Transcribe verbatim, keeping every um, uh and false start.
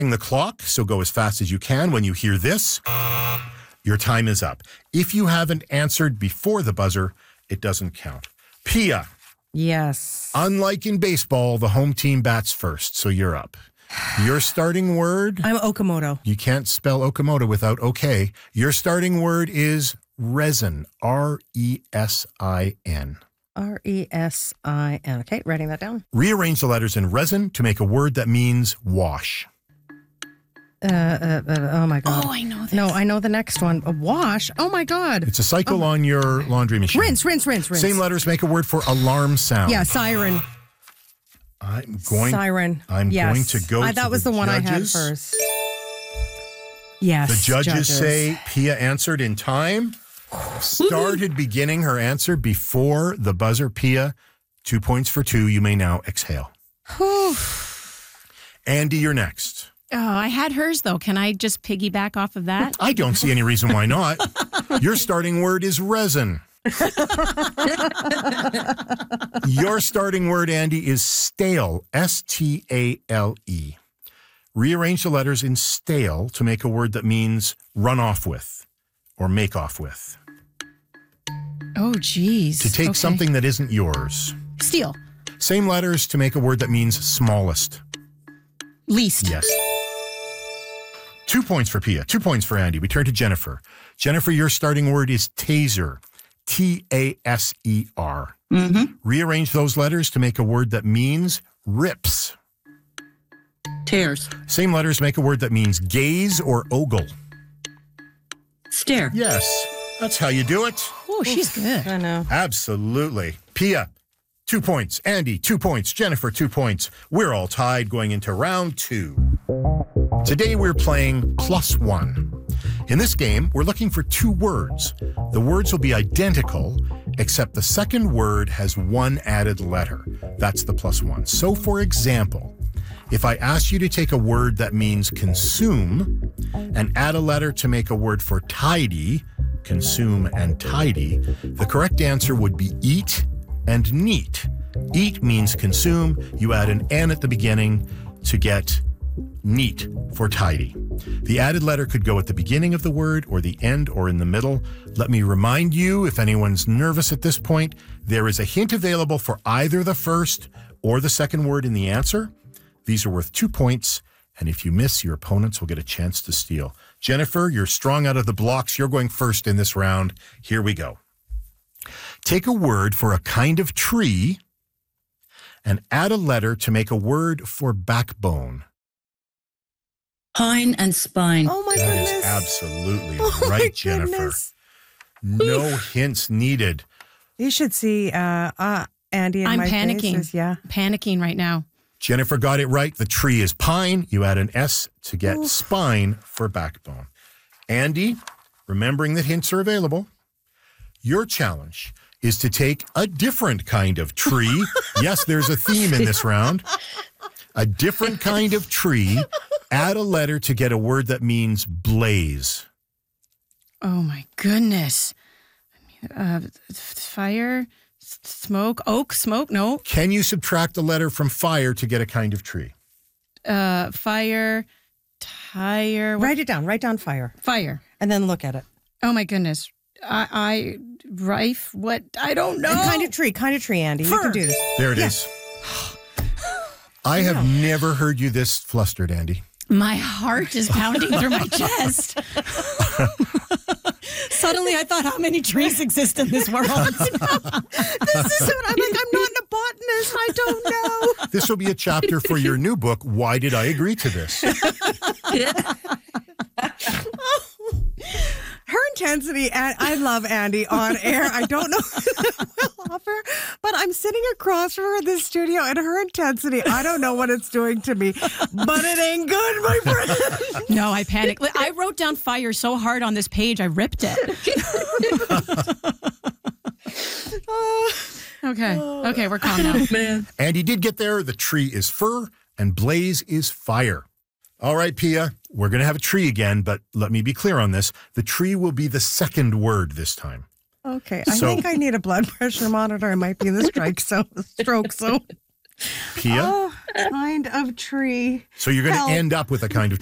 the clock, so go as fast as you can. When you hear this, your time is up. If you haven't answered before the buzzer, it doesn't count. Pia. Yes. Unlike in baseball, the home team bats first, so you're up. Your starting word... I'm Okamoto. You can't spell Okamoto without okay. Your starting word is resin. R E S I N. R E S I N. Okay, writing that down. Rearrange the letters in resin to make a word that means wash. Uh, uh, uh, oh, my God. Oh, I know this. No, I know the next one. A wash? Oh, my God. It's a cycle oh. on your laundry machine. Rinse, rinse, rinse, rinse. Same letters make a word for alarm sound. Yeah, siren. I'm going. Siren. I'm yes. going to go. I, to that was the, the one I had judges. first. Yes. The judges, judges say Pia answered in time. Started beginning her answer before the buzzer. Pia, two points for two. You may now exhale. Andy, you're next. Oh, I had hers, though. Can I just piggyback off of that? I don't see any reason why not. Your starting word is resin. Your starting word, Andy, is stale. S T A L E. Rearrange the letters in stale to make a word that means run off with or make off with. Oh, geez. To take okay. something that isn't yours. Steal. Same letters to make a word that means smallest. Least. Yes. Two points for Pia. Two points for Andy. We turn to Jennifer. Jennifer, your starting word is taser. T A S E R. Mm-hmm. Rearrange those letters to make a word that means rips. Tears. Same letters make a word that means gaze or ogle. Stare. Yes, that's how you do it. Oh, she's good. I know. Absolutely. Pia, two points. Andy, two points. Jennifer, two points. We're all tied going into round two. Today we're playing plus one. In this game, we're looking for two words. The words will be identical, except the second word has one added letter. That's the plus one. So, for example, if I ask you to take a word that means consume and add a letter to make a word for tidy, consume and tidy, the correct answer would be eat and neat. Eat means consume. You add an N at the beginning to get neat for tidy. The added letter could go at the beginning of the word or the end or in the middle. Let me remind you, if anyone's nervous at this point, there is a hint available for either the first or the second word in the answer. These are worth two points, and if you miss, your opponents will get a chance to steal. Jennifer, you're strong out of the blocks. You're going first in this round. Here we go. Take a word for a kind of tree and add a letter to make a word for backbone. Pine and spine. Oh, my That goodness. is absolutely Oh, my right, Jennifer. goodness. No hints needed. You should see uh, uh, Andy and I'm my panicking. faces. Yeah. Panicking right now. Jennifer got it right. The tree is pine. You add an S to get Oof. spine for backbone. Andy, remembering that hints are available, your challenge is to take a different kind of tree. Yes, there's a theme in this round. A different kind of tree. Add a letter to get a word that means blaze. Oh, my goodness. Uh, fire, s- smoke, oak, smoke, no. Can you subtract a letter from fire to get a kind of tree? Uh, fire, tire. what- Write it down. Write down fire. Fire. And then look at it. Oh, my goodness. I, I, rife, what? I don't know. And kind of tree. Kind of tree, Andy. You Fir. can do this. There it Yeah. is. I have never heard you this flustered, Andy. My heart is pounding through my chest. Suddenly, I thought, how many trees exist in this world? This is what I'm like. I'm not a botanist. I don't know. This will be a chapter for your new book, Why Did I Agree to This? Her intensity, and I love Andy on air. I don't know what will offer, but I'm sitting across from her in the studio, and her intensity, I don't know what it's doing to me, but it ain't good, my friend. No, I panicked. I wrote down fire so hard on this page, I ripped it. Okay. Okay, we're calm now. Man. Andy did get there. The tree is fir and blaze is fire. All right, Pia, we're going to have a tree again, but let me be clear on this. The tree will be the second word this time. Okay, I So- think I need a blood pressure monitor. I might be in the strike so stroke zone. Pia, Oh, Kind of tree. So you're going Help. to end up with a kind of